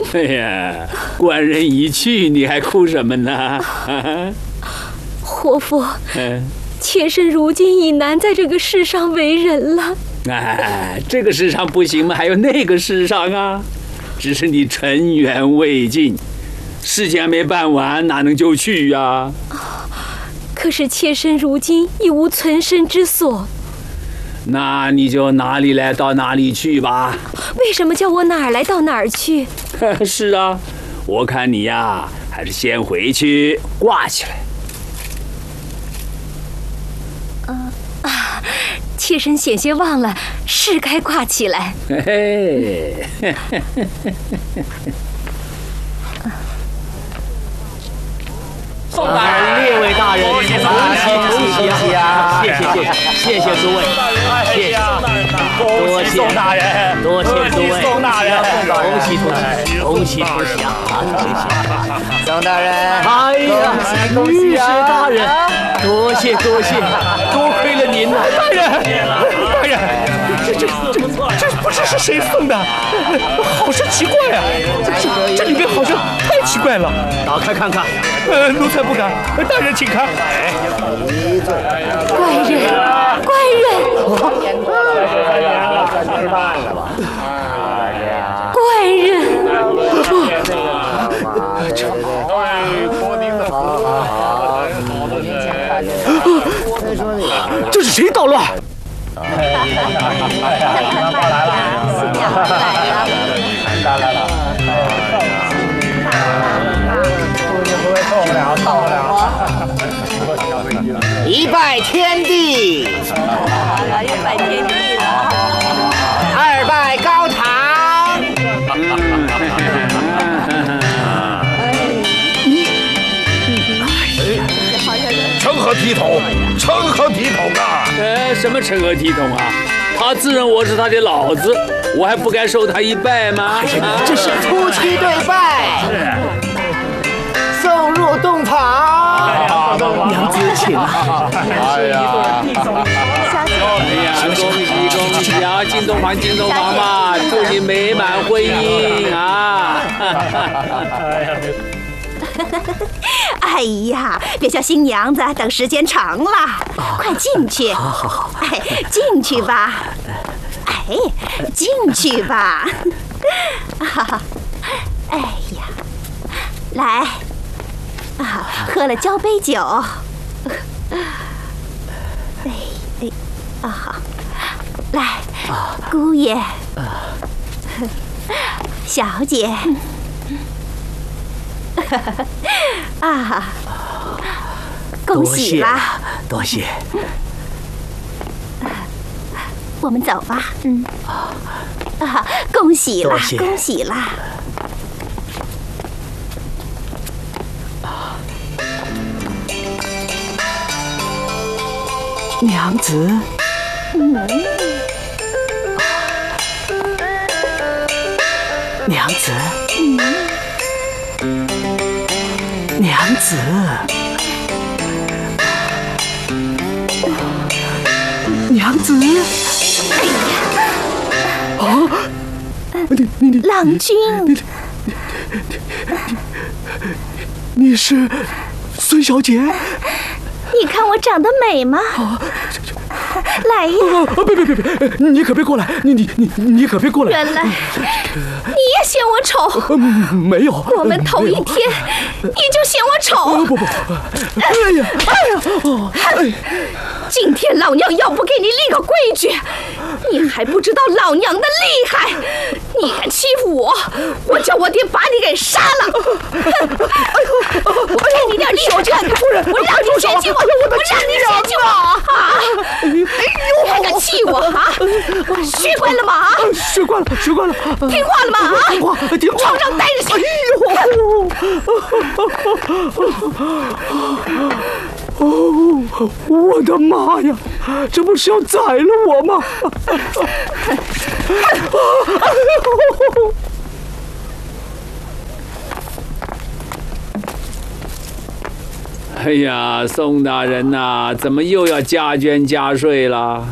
哎呀，官人已去，你还哭什么呢？ 活父，妾身如今已难在这个世上为人了。 哎，这个世上不行吗？还有那个世上啊！只是你尘缘未尽，事情还没办完，哪能就去呀？ 可是妾身如今已无存身之所。 那你就哪里来到哪里去吧。 为什么叫我哪儿来到哪儿去？ 是啊，我看你呀，还是先回去挂起来。 妾身险些忘了，是该挂起来。 嘿嘿。 宋大人、列位大人，恭喜啊！谢谢诸位，谢谢，多谢宋大人，多谢诸位，宋大人，恭喜同喜，恭喜同喜啊！谢谢宋大人，哎呀，御史大人，多谢，多亏了您呐！ 大人，这不知是谁送的，好是奇怪啊！这里面好像太奇怪了， 打开看看。 奴才不敢，大人请看。 怪人，怪人！ 这是谁捣乱？ 一拜天地， 又拜天地了。 二拜高堂。 成何体统啊！ 什么成何体统啊？他自认我是他的老子，我还不该受他一拜吗？ 这是夫妻对拜。送入洞房，娘子请。 哎呀，恭喜啊！进洞房嘛，祝你美满婚姻啊！ 哎呀，别叫新娘子等时间长了，快进去。好，哎，进去吧。哎，进去吧。哎呀，来。喝了交杯酒。好，来，姑爷，小姐，恭喜啦！ 多谢。 我们走吧。恭喜啦！恭喜啦！ 娘子，娘子，娘子，娘子！哎呀！你， 郎君， 你是孙小姐？ 你看我长得美吗？来呀！ 别！你可别过来！你可别过来！ 原来你也嫌我丑？ 没有。 我们头一天你就嫌我丑？ 不！哎呀！ 今天老娘要不给你立个规矩，你还不知道老娘的厉害！你敢欺负我，我叫我爹把你给杀了！我给你点力我看看，我让你嫌弃我，我让你嫌弃我啊！你还敢气我啊？学乖了吗？啊？ 学乖了。 听话了吗？啊？ 听话。 床上待着去。 我的妈呀！这不是要宰了我吗？ 哎呀，宋大人呐，怎么又要加捐加税了？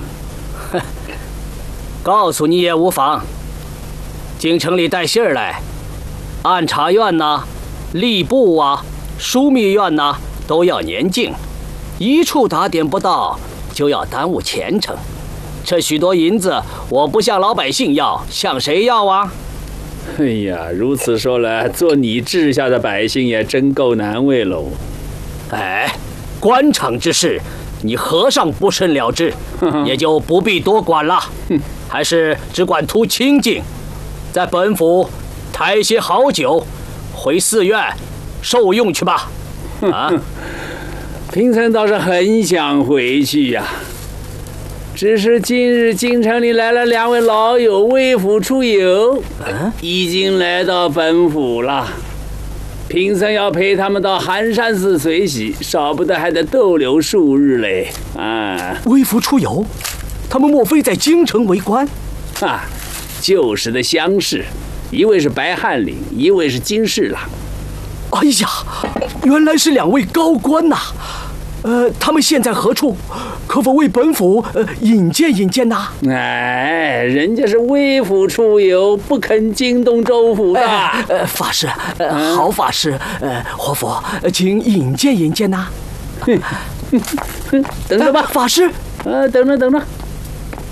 告诉你也无妨。京城里带信儿来， 按察院呐、吏部啊、枢密院呐，都要年进，一处打点不到，就要耽误前程。这许多银子，我不向老百姓要，向谁要啊？ 哎呀，如此说来，做你治下的百姓也真够难为喽。 哎，官场之事，你和尚不甚了之，也就不必多管了。还是只管图清静，在本府抬些好酒，回寺院受用去吧。啊， 贫僧倒是很想回去呀，只是今日京城里来了2位老友为府出游，已经来到本府了。贫僧要陪他们到寒山寺随喜，少不得还得逗留数日嘞。啊， 微服出游，他们莫非在京城为官？ 啊，旧时的乡试，一位是白翰林，一位是金侍郎。 哎呀，原来是2位高官呐！他们现在何处？可否为本府引荐引荐呐？ 哎，人家是微府出游，不肯惊动州府的。 法师，好法师，活佛，请引荐引荐呐。 等着吧， 法师。 等着。